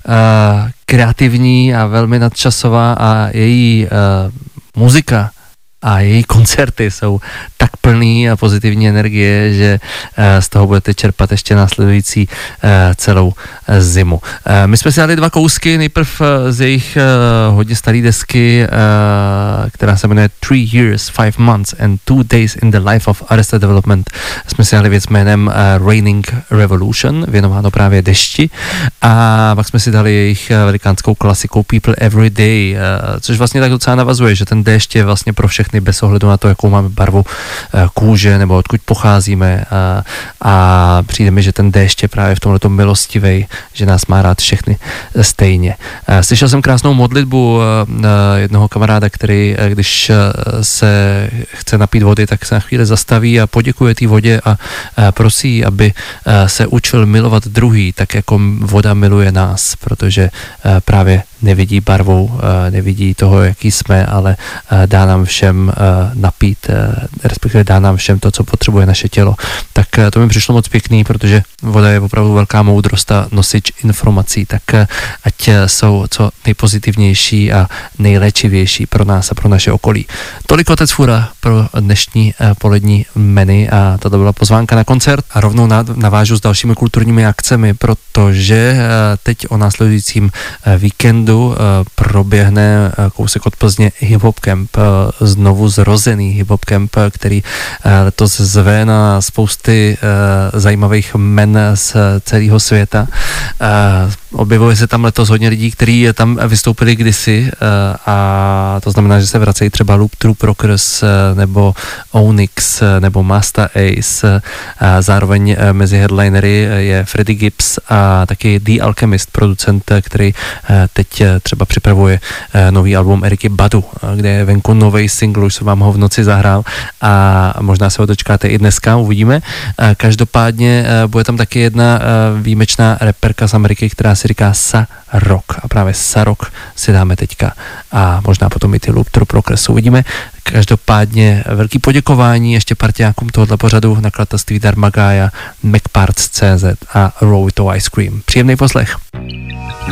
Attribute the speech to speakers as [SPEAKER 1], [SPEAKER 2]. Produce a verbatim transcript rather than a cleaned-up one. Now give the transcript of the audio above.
[SPEAKER 1] kreativní a velmi nadčasová a její uh, muzika a její koncerty jsou tak plný a pozitivní energie, že z toho budete čerpat ještě následující celou zimu. My jsme si dali dva kousky, nejprv z jejich hodně staré desky, která se jmenuje Three Years, Five Months and Two Days in the Life of Arrested Development. Jsme si dali věc jménem Raining Revolution, věnováno právě dešti, a pak jsme si dali jejich velikánskou klasikou People Every Day, což vlastně tak docela navazuje, že ten déšť je vlastně pro všechny bez ohledu na to, jakou máme barvu kůže nebo odkud pocházíme, a, a přijde mi, že ten déšť je právě v tomhleto milostivej, že nás má rád všechny stejně. Slyšel jsem krásnou modlitbu jednoho kamaráda, který, když se chce napít vody, tak se na chvíli zastaví a poděkuje té vodě a prosí, aby se učil milovat druhý, tak jako voda miluje nás, protože právě nevidí barvou, nevidí toho, jaký jsme, ale dá nám všem napít, respektive dá nám všem to, co potřebuje naše tělo. Tak to mi přišlo moc pěkný, protože voda je opravdu velká moudrost a nosič informací, tak ať jsou co nejpozitivnější a nejléčivější pro nás a pro naše okolí. Tolik Otec Fura pro dnešní polední menu a to byla pozvánka na koncert a rovnou navážu s dalšími kulturními akcemi, protože teď o následujícím víkendu proběhne kousek od Plzně Hip Hop Camp, znovu zrozený Hip Hop Camp, který letos zve na spousty zajímavých men z celého světa. Objevuje se tam letos hodně lidí, kteří tam vystoupili kdysi, a to znamená, že se vracejí třeba Loop Troop Rockers nebo Onyx nebo Master Ace. Zároveň mezi headlinery je Freddie Gibbs a taky The Alchemist, producent, který teď třeba připravuje nový album Eriky Badu, kde je venku nový single, už jsem vám ho v noci zahrál a možná se ho dočkáte i dneska, uvidíme. Každopádně bude tam taky jedna výjimečná reperka z Ameriky, která se říká Sa Rock, a právě Sa Rock si dáme teďka a možná potom i ty Loop Troop Rockers uvidíme. Každopádně velký poděkování ještě partiákům tohoto pořadu, nakladatelství Dharma Gaia, Macparts tečka cé zet a Roll to Ice Cream. Příjemný poslech.